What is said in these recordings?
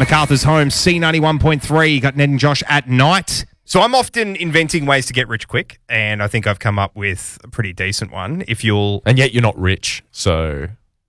MacArthur's Home, C91.3. You got Ned and Josh at night. So I'm often inventing ways to get rich quick, and I think I've come up with a pretty decent one. And yet you're not rich, so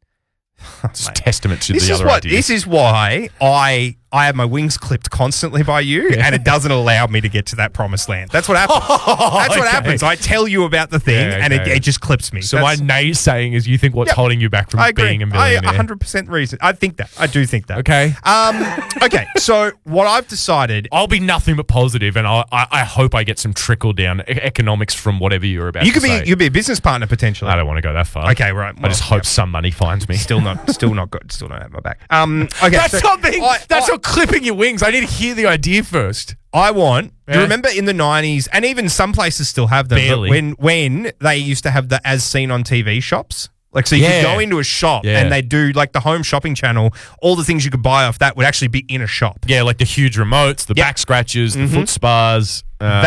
it's a testament to the other ideas. This is why I have my wings clipped constantly by you, and it doesn't allow me to get to that promised land. That's what happens. That's what happens. I tell you about the thing, and it just clips me. So my naysaying is you think what's holding you back from being a millionaire. I 100% reason. I think that. I do think that. Okay. Okay, so what I've decided... I'll be nothing but positive, and I hope I get some trickle-down economics from whatever you're about to say. You could be a business partner, potentially. I don't want to go that far. Okay, right. I just hope some money finds me. Still not good. Still don't have my back. Okay, that's not clipping your wings. I need to hear the idea first. Do you remember in the 90s, and even some places still have them, Barely. when they used to have the as seen on TV shops? Like, so you could go into a shop and they do, like, the home shopping channel, all the things you could buy off that would actually be in a shop. Yeah, like the huge remotes, the back scratchers, the foot spas,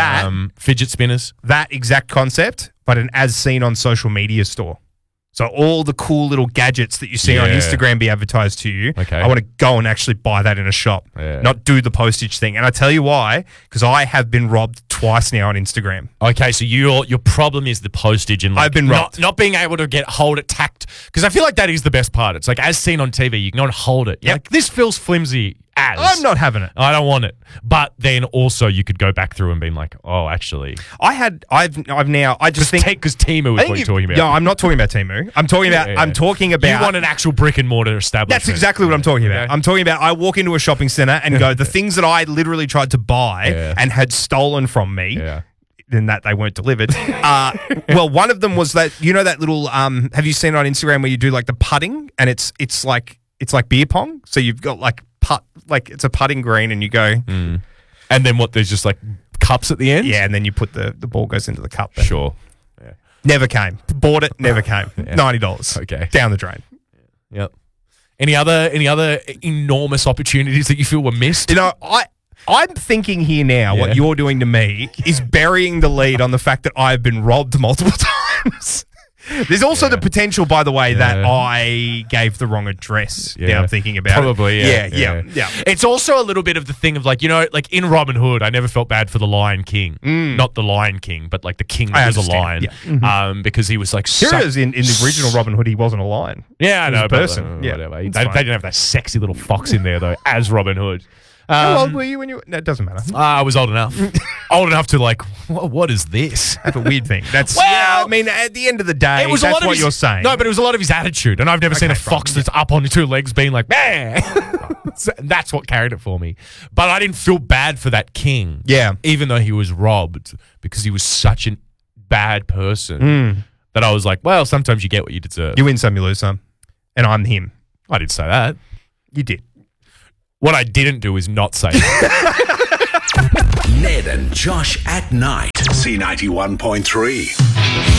fidget spinners. That exact concept, but an as seen on social media store. So all the cool little gadgets that you see on Instagram be advertised to you, I want to go and actually buy that in a shop, not do the postage thing. And I tell you why, because I have been robbed twice now on Instagram. Okay, so your problem is the postage and like I've been robbed. Not being able to hold it tacked, because I feel like that is the best part. It's like as seen on TV, you can go and hold it. Like, this feels flimsy. I'm not having it. I don't want it. But then also you could go back through and be like, oh, actually, I've now just think because Temu is what you're talking about. No, I'm not talking about Temu. I'm talking about you want an actual brick and mortar establishment. That's exactly what I'm talking about. I'm talking about I walk into a shopping center and go, the things that I literally tried to buy and had stolen from me. Then that they weren't delivered. Well, one of them was that, you know, that little have you seen it on Instagram where you do like the putting and it's like beer pong? So you've got like it's a putting green and you go and then there's just like cups at the end? Yeah, and then you put the ball goes into the cup. Sure. Yeah. Never came. Bought it, never came. $90. Okay. Down the drain. Yep. Any other enormous opportunities that you feel were missed? You know, I'm thinking here now what you're doing to me is burying the lead on the fact that I've been robbed multiple times. There's also the potential, by the way, that I gave the wrong address. Now I'm thinking about Probably, it. Yeah. It's also a little bit of the thing of like, you know, like in Robin Hood, I never felt bad for the Lion King. Not the Lion King, but like the king that was a lion. Because he was like... Here it is in the original Robin Hood, he wasn't a lion. Yeah, I know. He was a person. Whatever. They didn't have that sexy little fox in there, though, as Robin Hood. How old were you when you... No, it doesn't matter. I was old enough. Old enough to like, what is this? That's a weird thing. That's... Well, I mean, at the end of the day, that's what you're saying. No, but it was a lot of his attitude. And I've never seen a fox that's up on two legs being like, man. That's what carried it for me. But I didn't feel bad for that king. Yeah. Even though he was robbed, because he was such a bad person that I was like, well, sometimes you get what you deserve. You win some, you lose some. And I'm him. I didn't say that. You did. What I didn't do is not say that. Ned and Josh at night. C91.3.